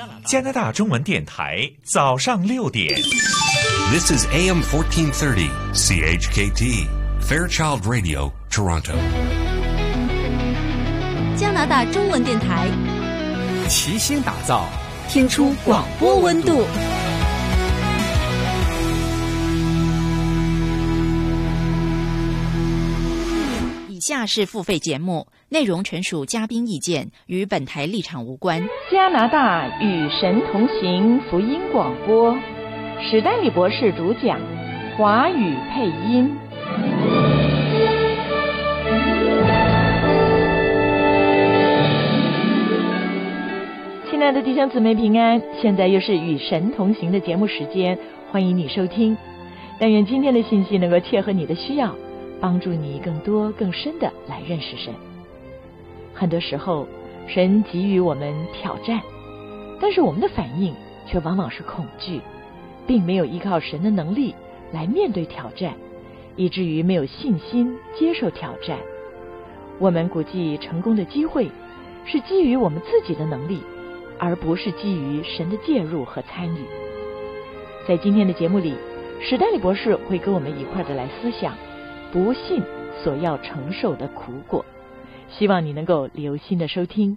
加拿大中文电台早上6点。 This is AM 1430 CHKT Fairchild Radio Toronto。 加拿大中文电台齐心打造， 听出广播温度。以下是付费节目，内容纯属嘉宾意见，与本台立场无关。 加拿大与神同行福音广播，史丹利博士主讲，华语配音。亲爱的弟兄姊妹平安，现在又是与神同行的节目时间，欢迎你收听。但愿今天的信息能够切合你的需要，帮助你更多更深的来认识神。很多时候神给予我们挑战，但是我们的反应却往往是恐惧，并没有依靠神的能力来面对挑战，以至于没有信心接受挑战。我们估计成功的机会是基于我们自己的能力，而不是基于神的介入和参与。在今天的节目里，史丹利博士会跟我们一块的来思想不信所要承受的苦果，希望你能够留心的收听。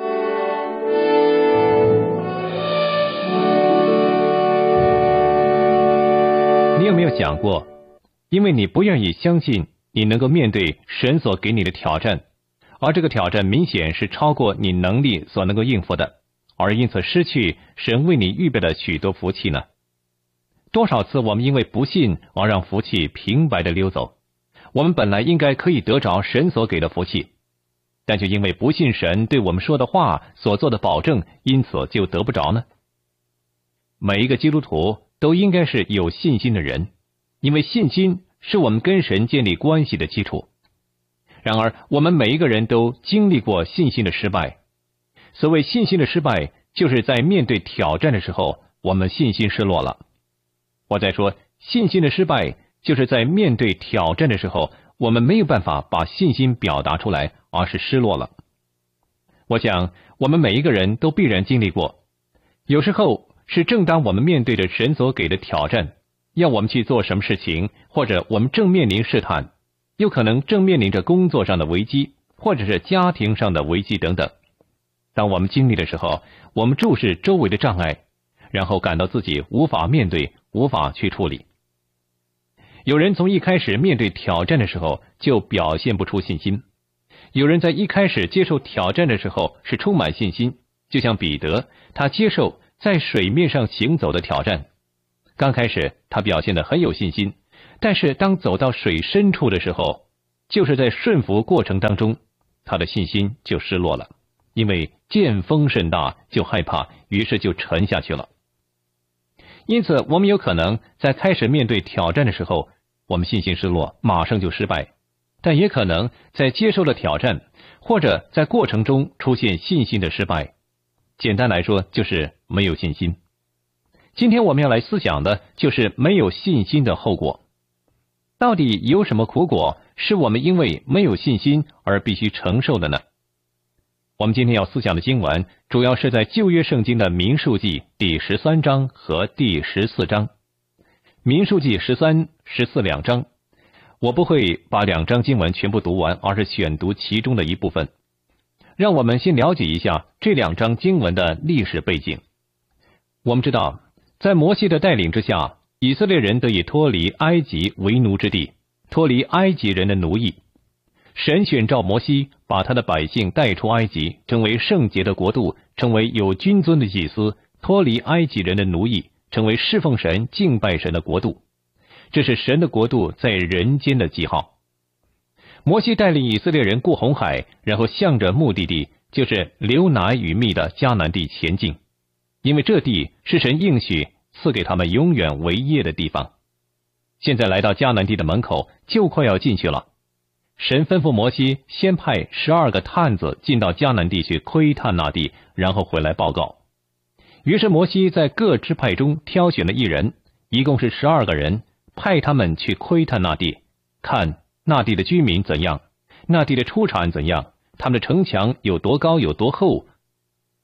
你有没有想过，因为你不愿意相信你能够面对神所给你的挑战，而这个挑战明显是超过你能力所能够应付的，而因此失去神为你预备的许多福气呢？多少次我们因为不信而让福气平白的溜走，我们本来应该可以得着神所给的福气，但却因为不信神对我们说的话所做的保证，因此就得不着呢？每一个基督徒都应该是有信心的人，因为信心是我们跟神建立关系的基础。然而我们每一个人都经历过信心的失败。所谓信心的失败，就是在面对挑战的时候，我们信心失落了。我再说，信心的失败，就是在面对挑战的时候，我们没有办法把信心表达出来，而是失落了。我想我们每一个人都必然经历过，有时候是正当我们面对着神所给的挑战，要我们去做什么事情，或者我们正面临试探，又可能正面临着工作上的危机，或者是家庭上的危机等等。当我们经历的时候，我们注视周围的障碍，然后感到自己无法面对，无法去处理。有人从一开始面对挑战的时候就表现不出信心，有人在一开始接受挑战的时候是充满信心，就像彼得，他接受在水面上行走的挑战。刚开始他表现得很有信心，但是当走到水深处的时候，就是在顺服过程当中，他的信心就失落了，因为见风甚大，就害怕，于是就沉下去了。因此我们有可能在开始面对挑战的时候，我们信心失落，马上就失败，但也可能在接受了挑战，或者在过程中出现信心的失败。简单来说，就是没有信心。今天我们要来思想的就是没有信心的后果。到底有什么苦果是我们因为没有信心而必须承受的呢？我们今天要思想的经文主要是在旧约圣经的民数记第13章和第14章。民数记13、14两章，我不会把两章经文全部读完，而是选读其中的一部分。让我们先了解一下这两章经文的历史背景。我们知道，在摩西的带领之下，以色列人得以脱离埃及为奴之地，脱离埃及人的奴役。神选召摩西，把他的百姓带出埃及，成为圣洁的国度，成为有君尊的祭司，脱离埃及人的奴役，成为侍奉神、敬拜神的国度。这是神的国度在人间的记号。摩西带领以色列人过红海，然后向着目的地，就是流奶与蜜的迦南地前进，因为这地是神应许赐给他们永远为业的地方。现在来到迦南地的门口，就快要进去了。神吩咐摩西先派12个探子进到迦南地去窥探那地，然后回来报告。于是摩西在各支派中挑选了一人，一共是12个人，派他们去窥探那地，看那地的居民怎样，那地的出产怎样，他们的城墙有多高有多厚。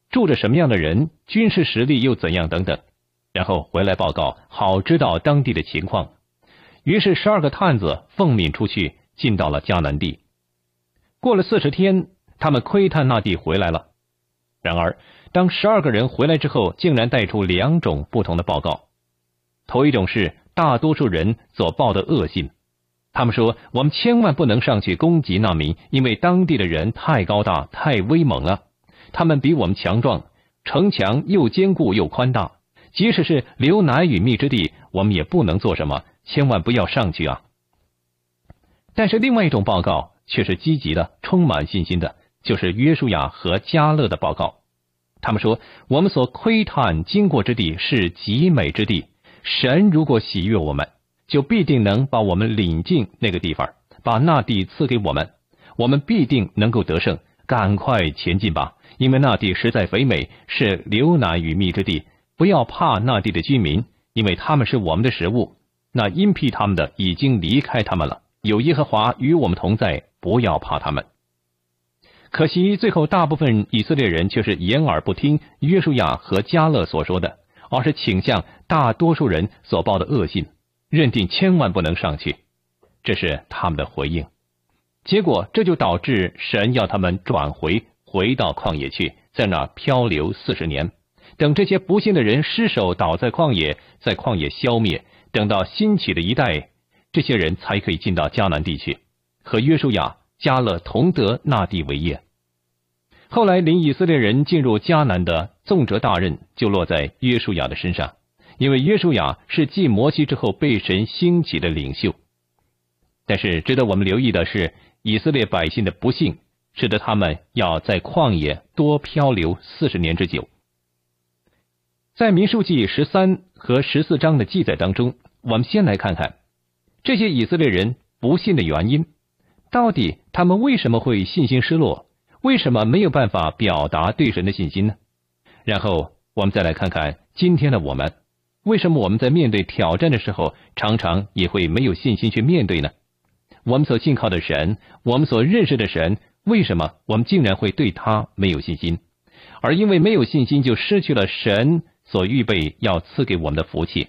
住着什么样的人，军事实力又怎样等等，然后回来报告，好知道当地的情况。于是12个探子奉命出去，进到了迦南地。过了40天，他们窥探那地回来了。然而当12个人回来之后，竟然带出2种不同的报告。头一种是大多数人所报的恶信，他们说我们千万不能上去攻击那民，因为当地的人太高大太威猛了，他们比我们强壮，城墙又坚固又宽大，即使是流奶与蜜之地，我们也不能做什么，千万不要上去啊。但是另外一种报告却是积极的，充满信心的，就是约书亚和迦勒的报告。他们说我们所窥探经过之地是极美之地，神如果喜悦我们，就必定能把我们领进那个地方，把那地赐给我们，我们必定能够得胜，赶快前进吧，因为那地实在肥美，是流奶与蜜之地，不要怕那地的居民，因为他们是我们的食物，那阴僻他们的已经离开他们了，有耶和华与我们同在，不要怕他们。可惜最后大部分以色列人却是掩耳不听约书亚和迦勒所说的，而是倾向大多数人所报的恶信，认定千万不能上去，这是他们的回应。结果这就导致神要他们转回到旷野去，在那漂流40年，等这些不信的人失手倒在旷野，在旷野消灭，等到兴起的一代，这些人才可以进到迦南地去，和约书亚迦勒同得那地为业。后来领以色列人进入迦南的纵责大任就落在约书亚的身上，因为约书亚是继摩西之后被神兴起的领袖。但是值得我们留意的是，以色列百姓的不幸使得他们要在旷野多漂流40年之久。在民数记13和14章的记载当中，我们先来看看这些以色列人不信的原因，到底他们为什么会信心失落，为什么没有办法表达对神的信心呢？然后我们再来看看今天的我们，为什么我们在面对挑战的时候常常也会没有信心去面对呢？我们所信靠的神，我们所认识的神，为什么我们竟然会对他没有信心？而因为没有信心，就失去了神所预备要赐给我们的福气。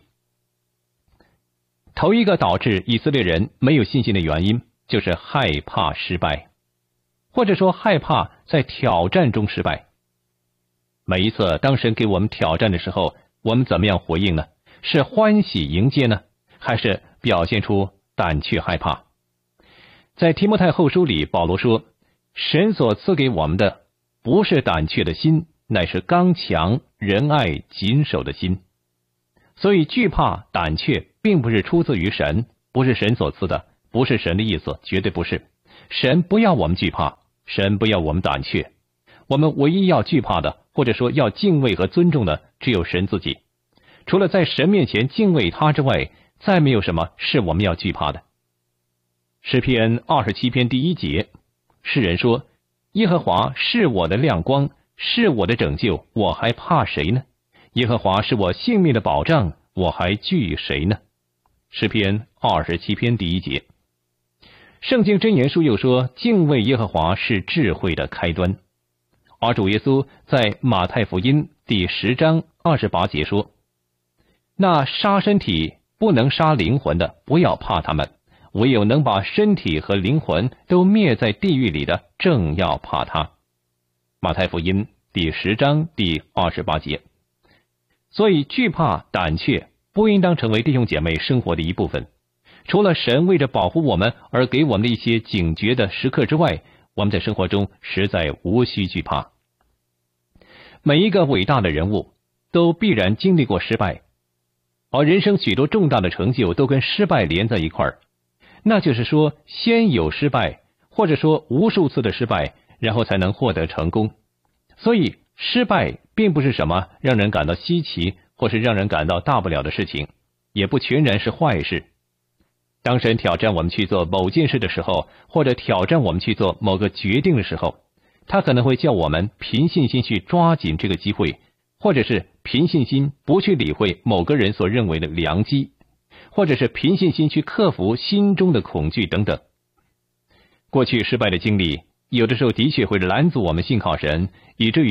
头一个导致以色列人没有信心的原因，就是害怕失败，或者说害怕在挑战中失败。每一次当神给我们挑战的时候，我们怎么样回应呢？是欢喜迎接呢，还是表现出胆怯害怕？在提摩太后书里，保罗说，神所赐给我们的不是胆怯的心，乃是刚强、仁爱、谨守的心。所以惧怕、胆怯并不是出自于神，不是神所赐的，不是神的意思，绝对不是。神不要我们惧怕，神不要我们胆怯。我们唯一要惧怕的，或者说要敬畏和尊重的，只有神自己。除了在神面前敬畏他之外，再没有什么是我们要惧怕的。诗篇27篇第1节，诗人说，耶和华是我的亮光，是我的拯救，我还怕谁呢？耶和华是我性命的保障，我还惧谁呢？诗篇27篇第1节。圣经箴言书又说，敬畏耶和华是智慧的开端。而主耶稣在马太福音第10章28节说，那杀身体不能杀灵魂的，不要怕他们，唯有能把身体和灵魂都灭在地狱里的，正要怕他。马太福音第10章第28节。所以惧怕、胆怯不应当成为弟兄姐妹生活的一部分。除了神为着保护我们而给我们的一些警觉的时刻之外，我们在生活中实在无需惧怕。每一个伟大的人物都必然经历过失败，而人生许多重大的成就都跟失败连在一块儿。那就是说，先有失败，或者说无数次的失败，然后才能获得成功。所以失败并不是什么让人感到稀奇或是让人感到大不了的事情，也不全然是坏事。当神挑战我们去做某件事的时候，或者挑战我们去做某个决定的时候，他可能会叫我们凭信心去抓紧这个机会，或者是凭信心不去理会某个人所认为的良机，或者是凭信心去克服心中的恐惧等等。过去失败的经历有的时候的确会拦阻我们信靠神，以至于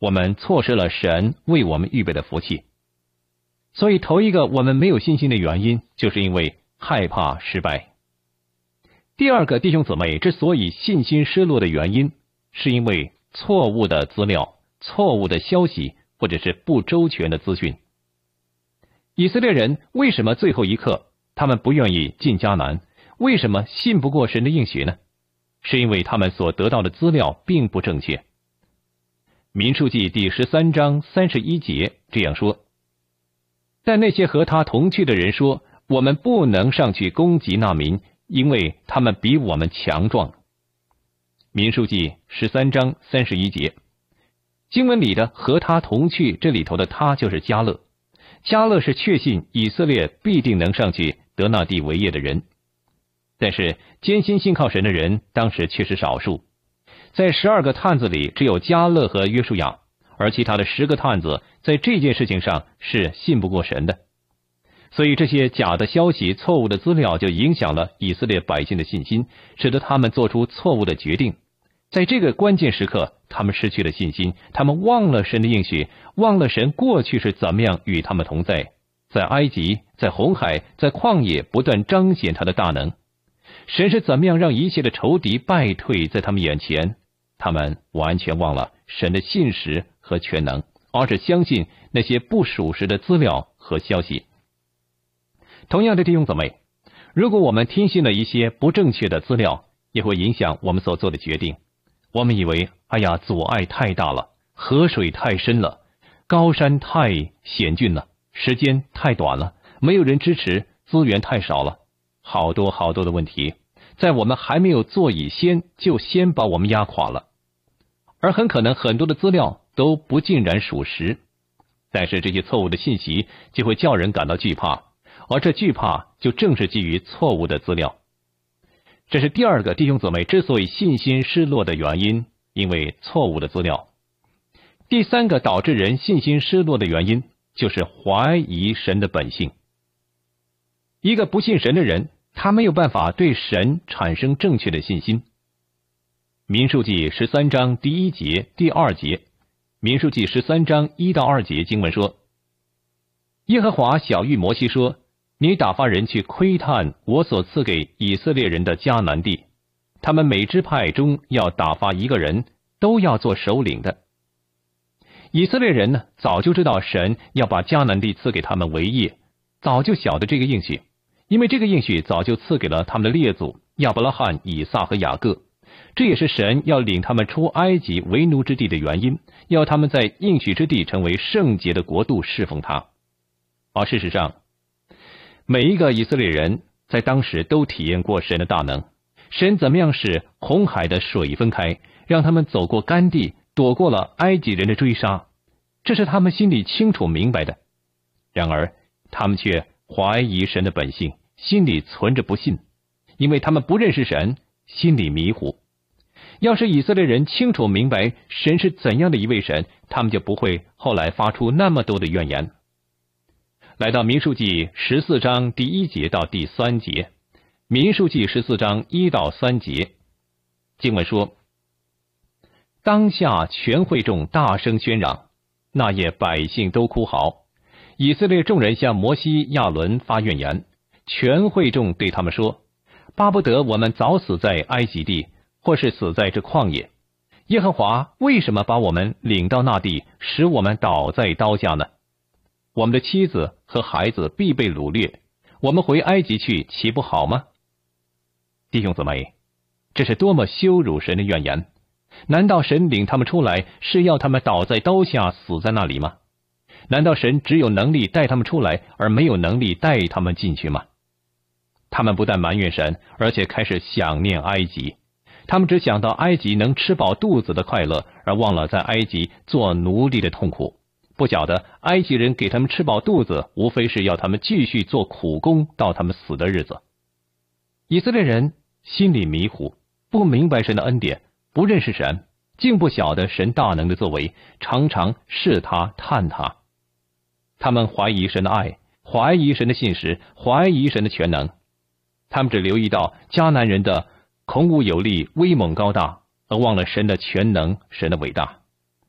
我们错失了神为我们预备的福气。所以头一个我们没有信心的原因，就是因为害怕失败。第二个，弟兄姊妹之所以信心失落的原因，是因为错误的资料、错误的消息，或者是不周全的资讯。以色列人为什么最后一刻他们不愿意进迦南？为什么信不过神的应许呢？是因为他们所得到的资料并不正确。民数记第13章31节这样说：但那些和他同去的人说，我们不能上去攻击那民，因为他们比我们强壮。民数记13章31节，经文里的和他同去，这里头的他就是迦勒。迦勒是确信以色列必定能上去得那地为业的人，但是坚心信靠神的人当时却是少数。在12个探子里，只有迦勒和约书亚，而其他的10个探子在这件事情上是信不过神的。所以这些假的消息、错误的资料就影响了以色列百姓的信心，使得他们做出错误的决定。在这个关键时刻，他们失去了信心，他们忘了神的应许，忘了神过去是怎么样与他们同在，在埃及，在红海，在旷野不断彰显他的大能。神是怎么样让一切的仇敌败退在他们眼前，他们完全忘了神的信实和全能，而是相信那些不属实的资料和消息。同样的弟兄姊妹，如果我们听信了一些不正确的资料，也会影响我们所做的决定。我们以为，哎呀，阻碍太大了，河水太深了，高山太险峻了，时间太短了，没有人支持，资源太少了，好多好多的问题，在我们还没有做以先，就先把我们压垮了。而很可能很多的资料都不尽然属实，但是这些错误的信息就会叫人感到惧怕，而这惧怕就正是基于错误的资料。这是第二个弟兄姊妹之所以信心失落的原因，因为错误的资料。第三个导致人信心失落的原因，就是怀疑神的本性。一个不信神的人，他没有办法对神产生正确的信心。民数记13章第1节、第2节，民数记13章1到2节经文说：耶和华晓谕摩西说，你打发人去窥探我所赐给以色列人的迦南地，他们每支派中要打发一个人，都要做首领的。以色列人呢，早就知道神要把迦南地赐给他们为业，早就晓得这个应许，因为这个应许早就赐给了他们的列祖亚伯拉罕、以撒和雅各。这也是神要领他们出埃及为奴之地的原因，要他们在应许之地成为圣洁的国度，侍奉他。而事实上，每一个以色列人在当时都体验过神的大能，神怎么样使红海的水分开，让他们走过干地，躲过了埃及人的追杀，这是他们心里清楚明白的。然而他们却怀疑神的本性，心里存着不信，因为他们不认识神，心里迷糊。要是以色列人清楚明白神是怎样的一位神，他们就不会后来发出那么多的怨言。来到民数记14章第1节到第3节，民数记14章1到3节，经文说：当下全会众大声喧嚷，那夜百姓都哭嚎，以色列众人向摩西、亚伦发怨言，全会众对他们说：巴不得我们早死在埃及地，或是死在这旷野。耶和华为什么把我们领到那地，使我们倒在刀下呢？我们的妻子和孩子必被掳掠，我们回埃及去，岂不好吗？弟兄姊妹，这是多么羞辱神的怨言！难道神领他们出来是要他们倒在刀下，死在那里吗？难道神只有能力带他们出来，而没有能力带他们进去吗？他们不但埋怨神，而且开始想念埃及。他们只想到埃及能吃饱肚子的快乐，而忘了在埃及做奴隶的痛苦。不晓得埃及人给他们吃饱肚子，无非是要他们继续做苦工到他们死的日子。以色列人心里迷糊，不明白神的恩典，不认识神，竟不晓得神大能的作为，常常试他探他。他们怀疑神的爱，怀疑神的信实，怀疑神的全能。他们只留意到迦南人的孔武有力、威猛高大，而忘了神的全能、神的伟大。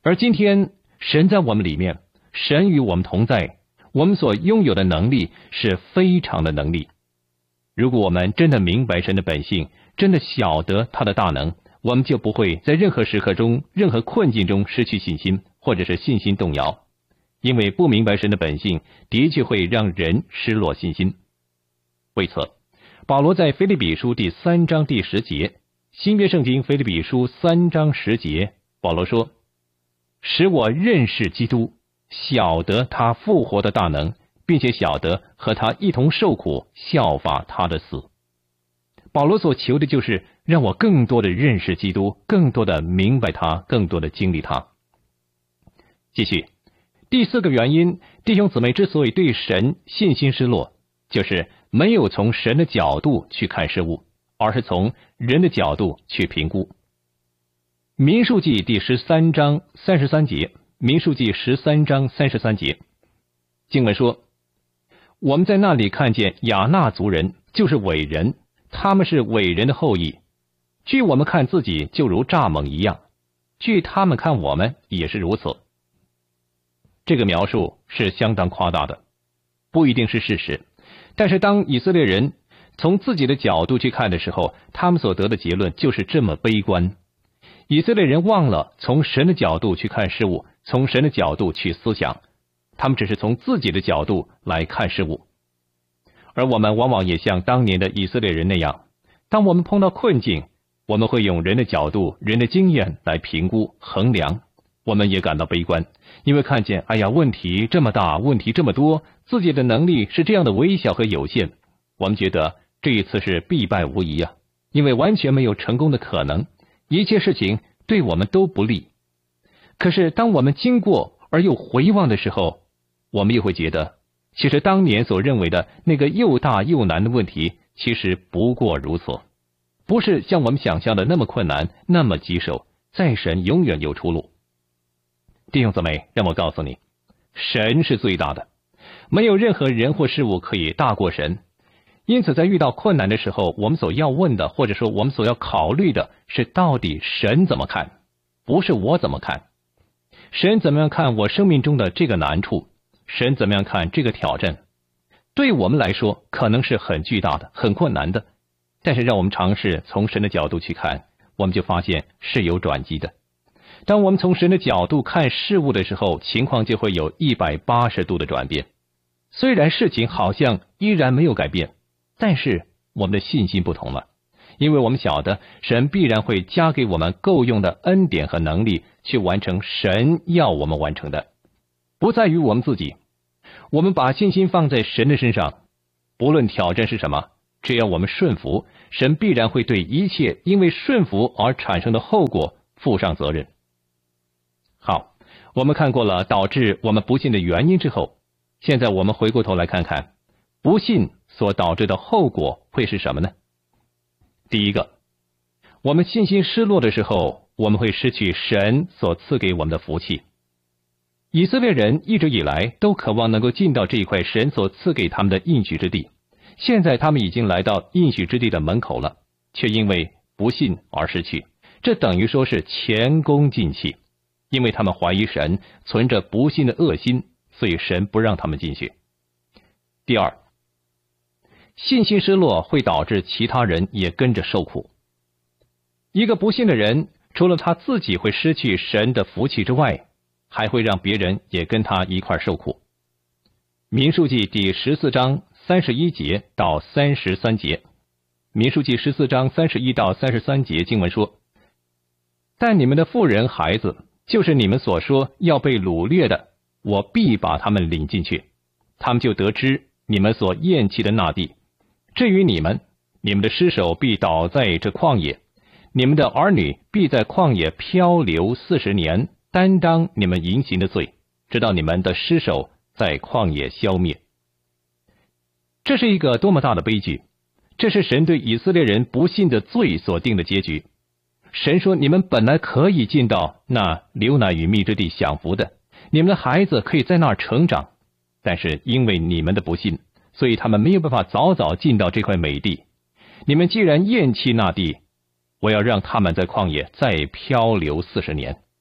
而今天神在我们里面，神与我们同在，我们所拥有的能力是非常的能力。如果我们真的明白神的本性，真的晓得他的大能，我们就不会在任何时刻中、任何困境中失去信心，或者是信心动摇。因为不明白神的本性，的确会让人失落信心。为此，保罗在腓立比书第3章第10节，新约圣经腓立比书3章10节，保罗说：使我认识基督，晓得他复活的大能，并且晓得和他一同受苦，效法他的死。保罗所求的就是让我更多的认识基督，更多的明白他，更多的经历他。继续，第4个原因，弟兄姊妹之所以对神信心失落，就是没有从神的角度去看事物，而是从人的角度去评估。民数记第13章33节，民数记13章33节，经文说：我们在那里看见亚纳族人，就是伟人，他们是伟人的后裔，据我们看自己就如蚱蜢一样，据他们看我们也是如此。这个描述是相当夸大的，不一定是事实，但是当以色列人从自己的角度去看的时候，他们所得的结论就是这么悲观。以色列人忘了从神的角度去看事物，从神的角度去思想，他们只是从自己的角度来看事物。而我们往往也像当年的以色列人那样，当我们碰到困境，我们会用人的角度、人的经验来评估、衡量，我们也感到悲观，因为看见问题这么大，问题这么多，自己的能力是这样的微小和有限，我们觉得这一次是必败无疑啊，因为完全没有成功的可能，一切事情对我们都不利。可是当我们经过而又回望的时候，我们又会觉得，其实当年所认为的那个又大又难的问题，其实不过如此，不是像我们想象的那么困难，那么棘手，在神永远有出路。弟兄姊妹，让我告诉你，神是最大的，没有任何人或事物可以大过神。因此在遇到困难的时候，我们所要问的，或者说我们所要考虑的是，到底神怎么看，不是我怎么看。神怎么样看我生命中的这个难处，神怎么样看这个挑战，对我们来说可能是很巨大的，很困难的，但是让我们尝试从神的角度去看，我们就发现是有转机的。当我们从神的角度看事物的时候，情况就会有180度的转变。虽然事情好像依然没有改变，但是我们的信心不同了，因为我们晓得神必然会加给我们够用的恩典和能力，去完成神要我们完成的，不在于我们自己。我们把信心放在神的身上，不论挑战是什么，只要我们顺服，神必然会对一切因为顺服而产生的后果负上责任。好，我们看过了导致我们不信的原因之后，现在我们回过头来看看不信所导致的后果会是什么呢？第一个，我们信心失落的时候，我们会失去神所赐给我们的福气。以色列人一直以来都渴望能够进到这一块神所赐给他们的应许之地，现在他们已经来到应许之地的门口了，却因为不信而失去，这等于说是前功尽弃。因为他们怀疑神，存着不信的恶心，所以神不让他们进去。第二，信心失落会导致其他人也跟着受苦。一个不信的人，除了他自己会失去神的福气之外，还会让别人也跟他一块受苦。民数记第14章31节到33节，民数记14章31到33节经文说：但你们的妇人孩子，就是你们所说要被掳掠的，我必把他们领进去，他们就得知你们所厌弃的那地。至于你们，你们的尸首必倒在这旷野，你们的儿女必在旷野漂流40年，担当你们淫行的罪，直到你们的尸首在旷野消灭。这是一个多么大的悲剧！这是神对以色列人不信的罪所定的结局。神说，你们本来可以进到那流奶与蜜之地享福的，你们的孩子可以在那儿成长，但是因为你们的不信，所以他们没有办法早早进到这块美地。你们既然厌弃那地，我要让他们在旷野再漂流40年。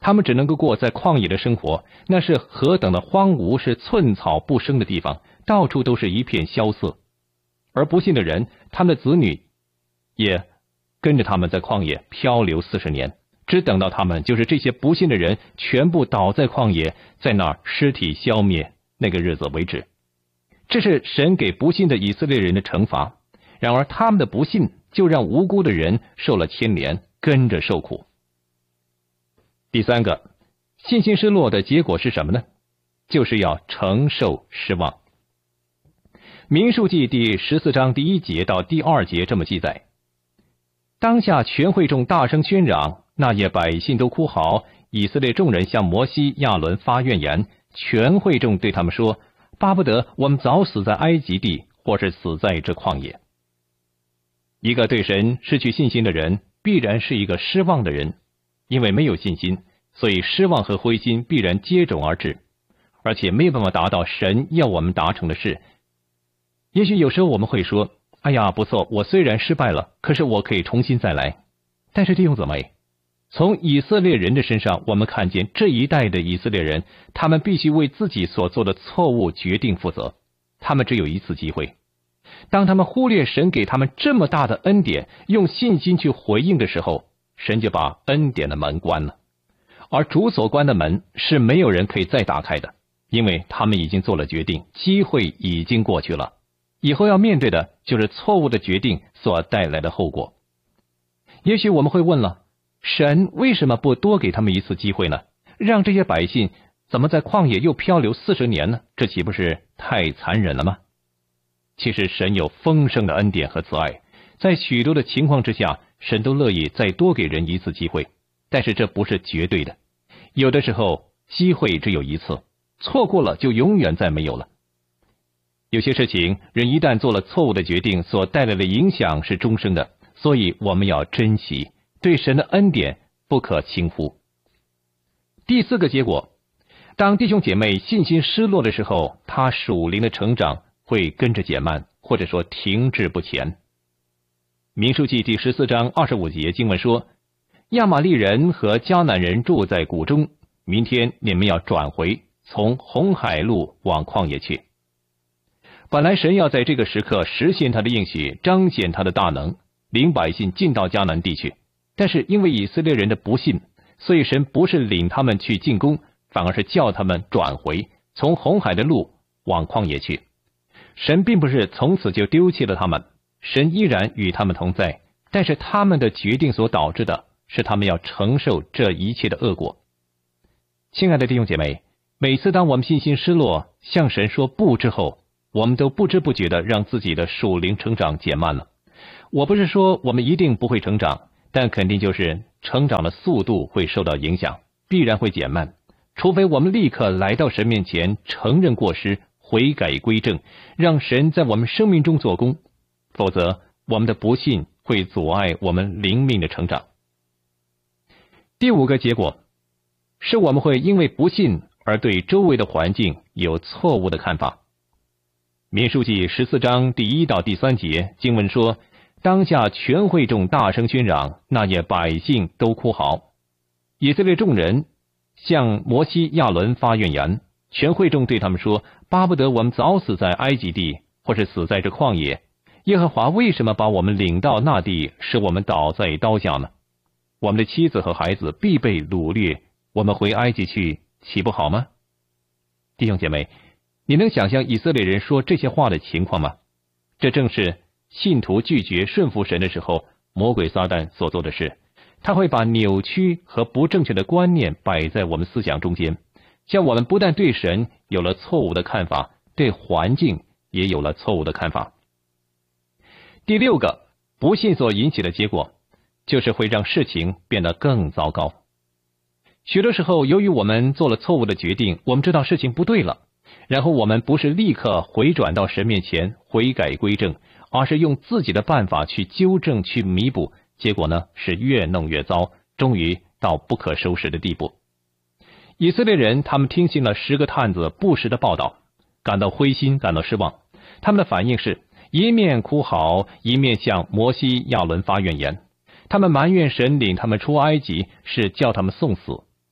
他们只能够过在旷野的生活，那是何等的荒芜，是寸草不生的地方，到处都是一片萧瑟。而不信的人，他们的子女也跟着他们在旷野漂流40年，只等到他们就是这些不信的人全部倒在旷野，在那儿尸体消灭那个日子为止。这是神给不信的以色列人的惩罚。然而他们的不信就让无辜的人受了牵连，跟着受苦。第三个，信心失落的结果是什么呢？就是要承受失望。民数记第14章第1节到第2节这么记载：当下全会众大声喧嚷，那夜百姓都哭嚎，以色列众人向摩西、亚伦发怨言，全会众对他们说：巴不得我们早死在埃及地，或是死在这旷野。一个对神失去信心的人，必然是一个失望的人，因为没有信心，所以失望和灰心必然接踵而至，而且没有办法达到神要我们达成的事。也许有时候我们会说：哎呀，不错，我虽然失败了，可是我可以重新再来。但是弟兄姊妹，从以色列人的身上，我们看见这一代的以色列人，他们必须为自己所做的错误决定负责，他们只有一次机会。当他们忽略神给他们这么大的恩典，用信心去回应的时候，神就把恩典的门关了。而主所关的门是没有人可以再打开的，因为他们已经做了决定，机会已经过去了，以后要面对的就是错误的决定所带来的后果。也许我们会问了，神为什么不多给他们一次机会呢？让这些百姓怎么在旷野又漂流40年呢？这岂不是太残忍了吗？其实神有丰盛的恩典和慈爱，在许多的情况之下，神都乐意再多给人一次机会，但是这不是绝对的，有的时候机会只有一次，错过了就永远再没有了。有些事情人一旦做了错误的决定，所带来的影响是终生的，所以我们要珍惜，对神的恩典不可轻忽。第四个结果，当弟兄姐妹信心失落的时候，他属灵的成长会跟着减慢，或者说停滞不前。民数记第14章25节经文说：亚玛力人和迦南人住在谷中，明天你们要转回，从红海路往旷野去。本来神要在这个时刻实现他的应许，彰显他的大能，领百姓进到迦南地去，但是因为以色列人的不信，所以神不是领他们去进攻，反而是叫他们转回，从红海的路往旷野去。神并不是从此就丢弃了他们，神依然与他们同在，但是他们的决定所导致的是他们要承受这一切的恶果。亲爱的弟兄姐妹，每次当我们信心失落，向神说不之后，我们都不知不觉地让自己的属灵成长减慢了。我不是说我们一定不会成长，但肯定就是成长的速度会受到影响，必然会减慢，除非我们立刻来到神面前承认过失，悔改归正，让神在我们生命中做工，否则我们的不信会阻碍我们灵命的成长。第五个结果是我们会因为不信而对周围的环境有错误的看法。民数记14章第1到第3节经文说：当下全会众大声喧嚷，那夜百姓都哭嚎。以色列众人向摩西、亚伦发怨言，全会众对他们说：巴不得我们早死在埃及地，或是死在这旷野。耶和华为什么把我们领到那地，使我们倒在刀下呢？我们的妻子和孩子必被掳掠，我们回埃及去，岂不好吗？弟兄姐妹，你能想象以色列人说这些话的情况吗？这正是信徒拒绝顺服神的时候，魔鬼撒旦所做的事。他会把扭曲和不正确的观念摆在我们思想中间，像我们不但对神有了错误的看法，对环境也有了错误的看法。第六个，不信所引起的结果，就是会让事情变得更糟糕。许多时候，由于我们做了错误的决定，我们知道事情不对了，然后我们不是立刻回转到神面前悔改归正，而是用自己的办法去纠正、去弥补，结果呢是越弄越糟，终于到不可收拾的地步。以色列人他们听信了10个探子不实的报道，感到灰心，感到失望。他们的反应是一面哭嚎，一面向摩西、亚伦发怨言。他们埋怨神领他们出埃及是叫他们送死，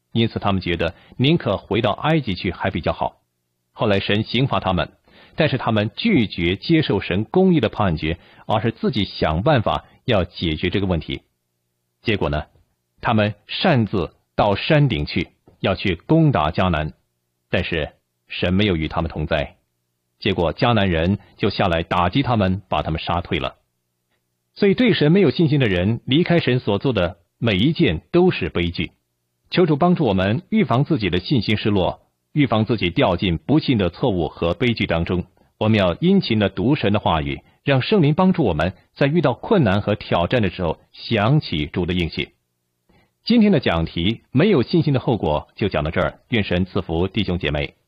因此他们觉得宁可回到埃及去还比较好。后来神刑罚他们，但是他们拒绝接受神公义的判决，而是自己想办法要解决这个问题。结果呢，他们擅自到山顶去，要去攻打迦南，但是神没有与他们同在，结果迦南人就下来打击他们，把他们杀退了。所以对神没有信心的人，离开神所做的每一件都是悲剧。求主帮助我们预防自己的信心失落，预防自己掉进不幸的错误和悲剧当中。我们要殷勤地读神的话语，让圣灵帮助我们在遇到困难和挑战的时候想起主的应许。今天的讲题没有信心的后果就讲到这儿，愿神赐福弟兄姐妹。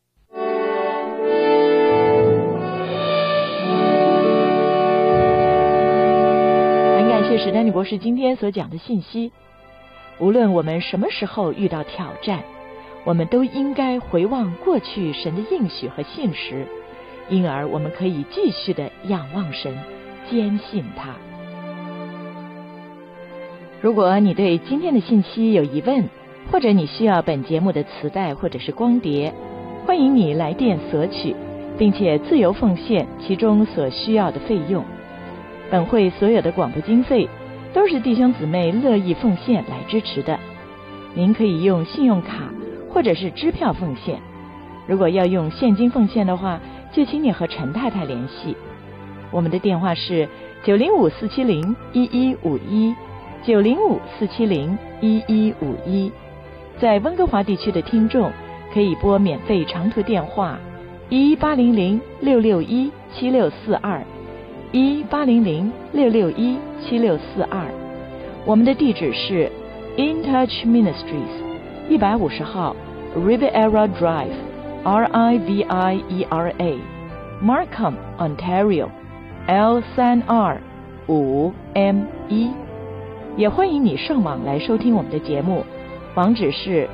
很感谢史丹利博士今天所讲的信息。无论我们什么时候遇到挑战，我们都应该回望过去神的应许和信实，因而我们可以继续的仰望神，坚信他。如果你对今天的信息有疑问，或者你需要本节目的磁带或者是光碟，欢迎你来电索取，并且自由奉献其中所需要的费用。本会所有的广播经费都是弟兄姊妹乐意奉献来支持的。您可以用信用卡或者是支票奉献，如果要用现金奉献的话，就请你和陈太太联系。我们的电话是905-470-1151 905-470-1151。在温哥华地区的听众可以拨免费长途电话1800-661-7642 1800-661-7642。我们的地址是 In Touch Ministries 150号 Riviera Drive RIVIERA Markham Ontario L3R5M1。也欢迎你上网来收听我们的节目，网址是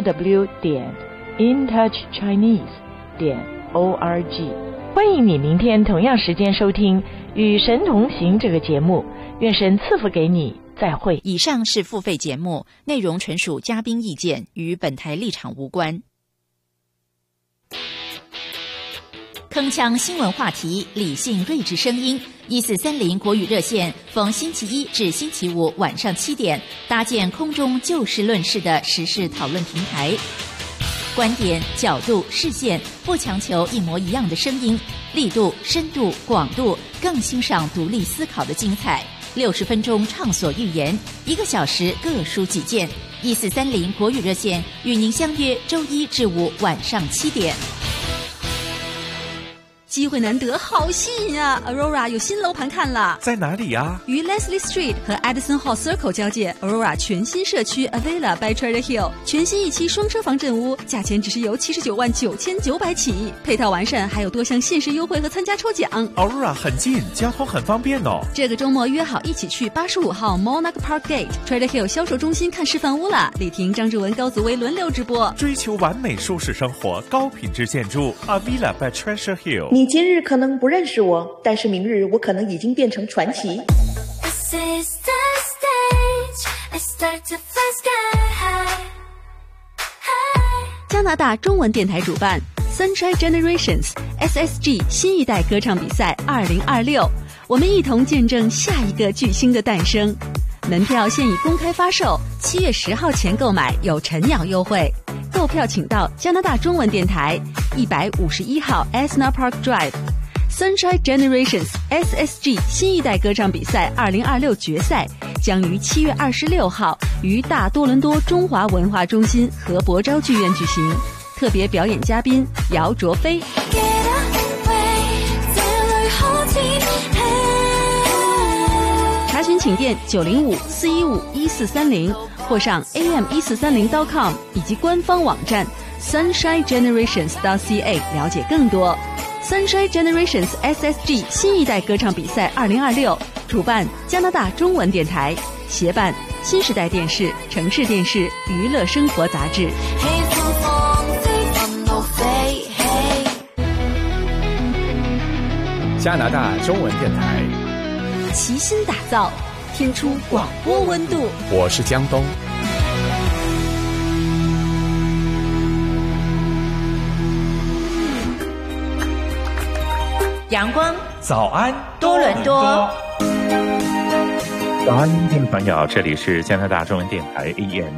3w.intouchchinese.org。欢迎你明天同样时间收听《与神同行》这个节目，愿神赐福给你，再会。 以上是付费节目，内容纯属嘉宾意见，与本台立场无关。铿锵新闻话题，理性睿智声音，1430国语热线，逢星期一至星期五晚上7点，搭建空中就事论事的时事讨论平台。观点、角度、视线，不强求一模一样的声音，力度、深度、广度，更欣赏独立思考的精彩。60分钟畅所欲言，1个小时各抒己见。1430国语热线与您相约周一至五晚上7点。 机会难得，好吸引啊 ！Aurora 有新楼盘看了， 在哪里呀？ 于 Leslie Street 和 Addison Hall Circle 交界 ，Aurora 全新社区 Avila by Treasure Hill 全新一期双车房镇屋，价钱只是由799900起，配套完善，还有多项限时优惠和参加抽奖。 Aurora 很近，交通很方便哦。 这个周末约好一起去85号 Monarch Park Gate Treasure Hill 销售中心看示范屋了，李婷、张志文、高祖威轮流直播。 追求完美舒适生活，高品质建筑 Avila by Treasure Hill。 你今日可能不认识我，但是明日我可能已经变成传奇。 加拿大中文电台主办 Sunshine Generations SSG 新一代歌唱比赛2026，我们一同见证下一个巨星的诞生。门票现已公开发售，7月10号前购买有晨鸟优惠。购票请到加拿大中文电台151号 Asna Park Drive。 Sunshine Generations SSG 新一代歌唱比赛2026决赛将于7月26号于大多伦多中华文化中心和博昭剧院举行，特别表演嘉宾姚卓飞。查询请电905-415-1430或上 am1430.com 以及官方网站 sunshinegenerations.ca 了解更多。Sunshine Generations SSG 新一代歌唱比赛2026主办加拿大中文电台，协办新时代电视、城市电视、娱乐生活杂志。 加拿大中文电台齐心打造，听出广播温度。 我是江东。 阳光早安多伦多。 早安，听众朋友，这里是加拿大中文电台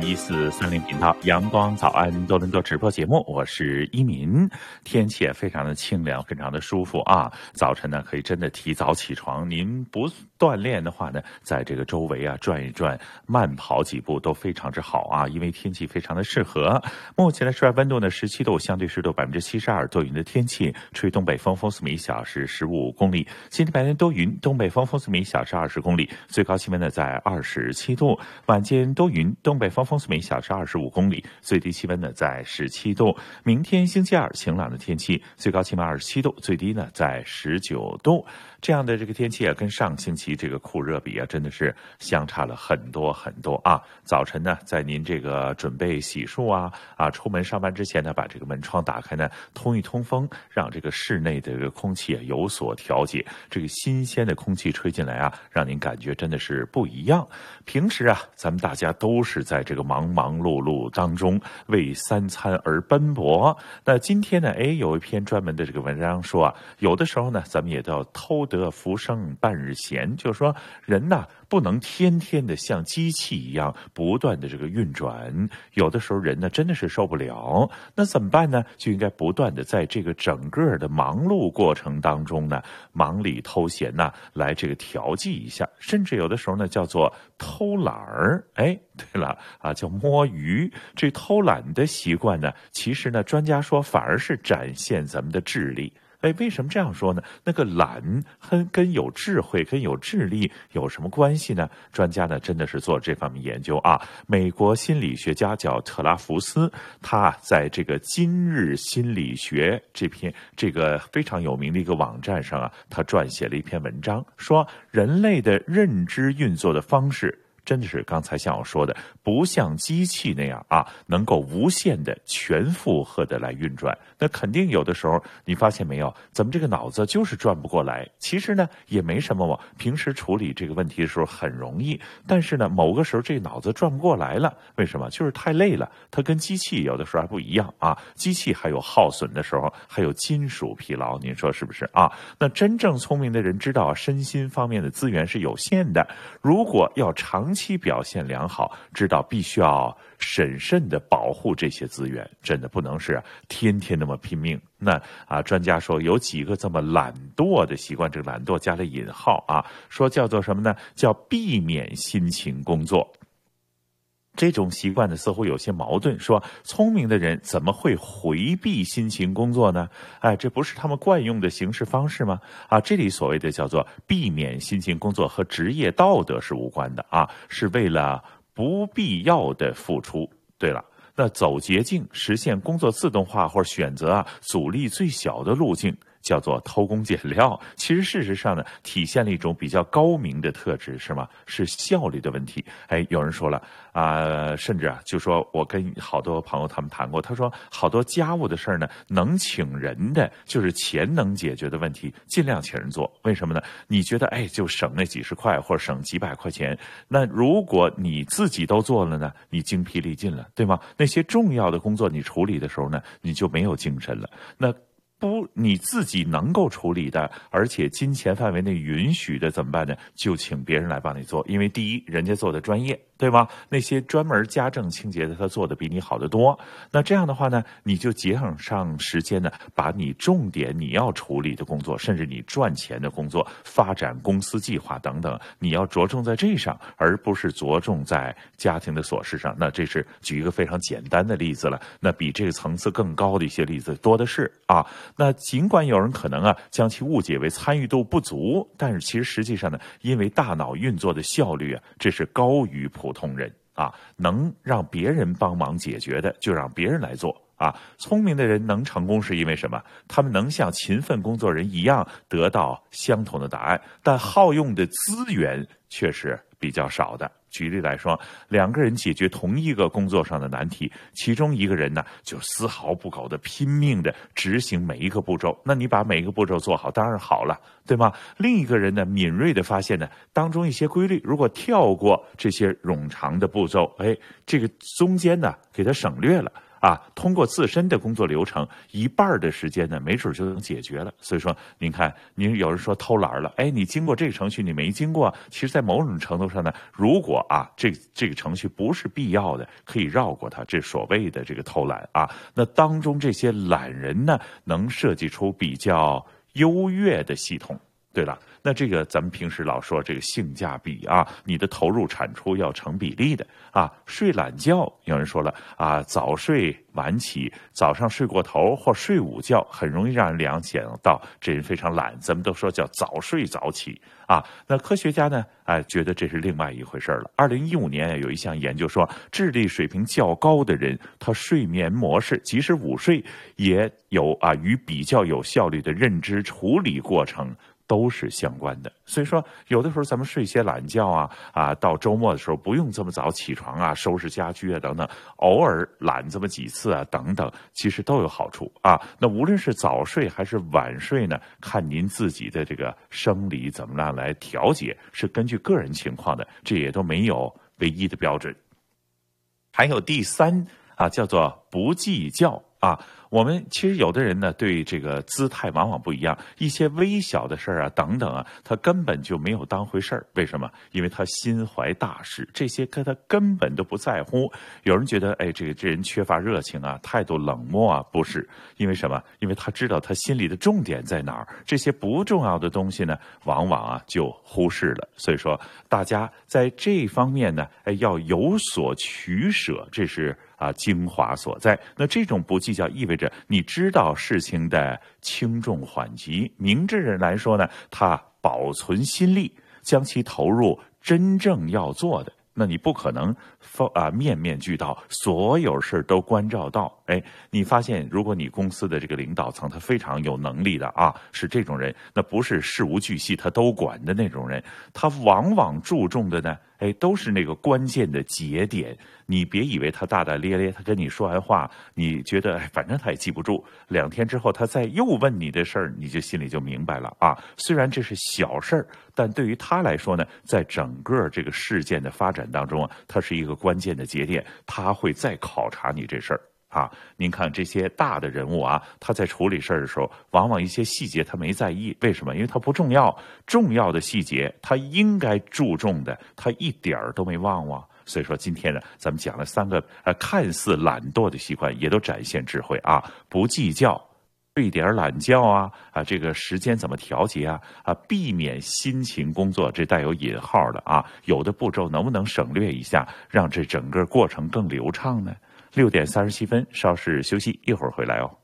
AM1430频道阳光早安多伦多直播节目，我是一民。天气也非常的清凉，非常的舒服啊。早晨呢，可以真的提早起床。您不锻炼的话呢，在这个周围啊转一转，慢跑几步都非常之好啊。因为天气非常的适合。目前的室外温度呢17度，相对湿度72%，多云的天气，吹东北风，风速每小时15公里。今天白天多云，东北风，风速每小时20公里，最高气温呢在27度，晚间多云，东北风，风速每小时25公里，最低气温呢在17度。明天星期二晴朗的天气，最高气温27度，最低呢在19度。这样的这个天气啊，跟上星期这个酷热比啊，真的是相差了很多很多啊。早晨呢，在您这个准备洗漱出门上班之前呢，把这个门窗打开呢，通一通风，让这个室内的这个空气啊有所调节。这个新鲜的空气吹进来啊，让您感觉真的是不一样。平时啊，咱们大家都是在这个忙忙碌碌当中为三餐而奔波。那今天呢，有一篇专门的这个文章说啊，有的时候呢，咱们也要偷得浮生半日闲，就是说人呐，不能天天的像机器一样不断的这个运转，有的时候人呢真的是受不了。那怎么办呢？就应该不断的在这个整个的忙碌过程当中呢，忙里偷闲呐，来这个调剂一下，甚至有的时候呢叫做偷懒儿。对了啊，叫摸鱼。这偷懒的习惯呢，其实呢，专家说反而是展现咱们的智力。为什么这样说呢？那个懒跟有智慧、跟有智力有什么关系呢？专家呢真的是做这方面研究啊。美国心理学家叫特拉福斯，他在这个今日心理学这个非常有名的一个网站上啊，他撰写了一篇文章，说人类的认知运作的方式真的是刚才像我说的，不像机器那样啊，能够无限的全负荷的来运转。那肯定有的时候你发现没有，咱们这个脑子就是转不过来。其实呢也没什么，我平时处理这个问题的时候很容易，但是呢某个时候这个脑子转不过来了，为什么？就是太累了。它跟机器有的时候还不一样啊，机器还有耗损的时候，还有金属疲劳，您说是不是啊？那真正聪明的人知道身心方面的资源是有限的，如果要长期表现良好，知道必须要审慎的保护这些资源，真的不能是天天那么拼命。那专家说有几个这么懒惰的习惯，这个懒惰加了引号啊，说叫做什么呢？叫避免辛勤工作。这种习惯呢似乎有些矛盾，说聪明的人怎么会回避辛勤工作呢？这不是他们惯用的行事方式吗？这里所谓的叫做避免辛勤工作和职业道德是无关的啊，是为了不必要的付出。对了，那走捷径实现工作自动化或者选择阻力最小的路径，叫做偷工减料。其实事实上呢，体现了一种比较高明的特质，是吗？是效率的问题。有人说了甚至就说我跟好多朋友他们谈过，他说好多家务的事儿呢，能请人的就是钱能解决的问题，尽量请人做。为什么呢？你觉得就省那几十块或者省几百块钱，那如果你自己都做了呢，你精疲力尽了，对吗？那些重要的工作你处理的时候呢，你就没有精神了。那你自己能够处理的，而且金钱范围内允许的怎么办呢？就请别人来帮你做，因为第一，人家做的专业，对吧？那些专门家政清洁的，他做的比你好得多。那这样的话呢，你就节省上时间呢，把你重点你要处理的工作，甚至你赚钱的工作、发展公司计划等等，你要着重在这上，而不是着重在家庭的琐事上。那这是举一个非常简单的例子了，那比这个层次更高的一些例子多的是啊。那尽管有人可能将其误解为参与度不足，但是其实实际上呢，因为大脑运作的效率这是高于普通人能让别人帮忙解决的就让别人来做聪明的人能成功是因为什么？他们能像勤奋工作人一样得到相同的答案，但耗用的资源却是比较少的。举例来说，两个人解决同一个工作上的难题，其中一个人呢就丝毫不苟的拼命的执行每一个步骤，那你把每一个步骤做好当然好了，对吗？另一个人呢敏锐的发现呢当中一些规律，如果跳过这些冗长的步骤，这个中间呢给他省略了通过自身的工作流程，一半的时间呢，没准就能解决了。所以说，您看，您有人说偷懒了，你经过这个程序，你没经过，其实在某种程度上呢，如果这个程序不是必要的，可以绕过它，这所谓的这个偷懒那当中这些懒人呢，能设计出比较优越的系统。对了，那这个咱们平时老说这个性价比你的投入产出要成比例的睡懒觉，有人说了早睡晚起，早上睡过头或睡午觉，很容易让人联想到这人非常懒，咱们都说叫早睡早起那科学家呢觉得这是另外一回事了。2015年有一项研究说，智力水平较高的人，他睡眠模式即使午睡也有与比较有效率的认知处理过程都是相关的。所以说有的时候咱们睡些懒觉到周末的时候不用这么早起床收拾家居等等，偶尔懒这么几次等等，其实都有好处那无论是早睡还是晚睡呢，看您自己的这个生理怎么样来调节，是根据个人情况的，这也都没有唯一的标准。还有第三叫做不计较我们其实有的人呢，对这个姿态往往不一样，一些微小的事儿等等他根本就没有当回事儿。为什么？因为他心怀大事，这些他根本都不在乎。有人觉得这人缺乏热情态度冷漠不是，因为什么？因为他知道他心里的重点在哪儿，这些不重要的东西呢，往往就忽视了。所以说大家在这方面呢要有所取舍，这是精华所在。那这种不计较意味着你知道事情的轻重缓急，明智人来说呢，他保存心力，将其投入真正要做的。那你不可能面面俱到，所有事都关照到。你发现如果你公司的这个领导层他非常有能力的是这种人，那不是事无巨细他都管的那种人，他往往注重的呢都是那个关键的节点。你别以为他大大咧咧，他跟你说完话，你觉得反正他也记不住，2天之后他再又问你的事儿，你就心里就明白了虽然这是小事儿，但对于他来说呢，在整个这个事件的发展当中它是一个关键的节点，他会再考察你这事儿您看这些大的人物他在处理事儿的时候，往往一些细节他没在意，为什么？因为他不重要，重要的细节他应该注重的，他一点儿都没忘。所以说今天呢，咱们讲了3个看似懒惰的习惯，也都展现智慧不计较，睡点懒觉这个时间怎么调节避免辛勤工作，这带有引号的有的步骤能不能省略一下，让这整个过程更流畅呢？6点37分，稍事休息，一会儿回来哦。